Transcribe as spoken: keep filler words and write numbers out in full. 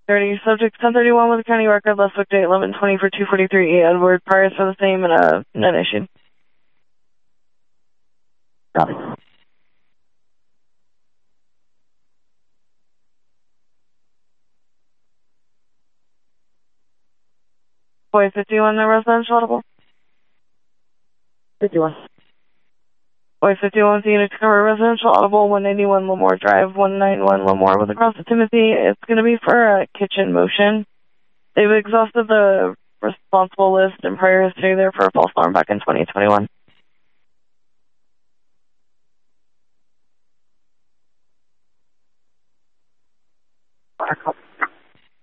thirty, subject ten thirty-one with a county record, last book date eleven twenty for two forty-three E. Edward, priors for the same and a none issued. Copy. Boy fifty-one, the residential audible. fifty-one. Boy fifty-one with the unit to cover residential audible, one ninety-one Lamore Drive, one ninety-one Lamore with across to Timothy. It's going to be for a kitchen motion. They've exhausted the responsible list and prior history there for a false alarm back in twenty twenty-one. Copy.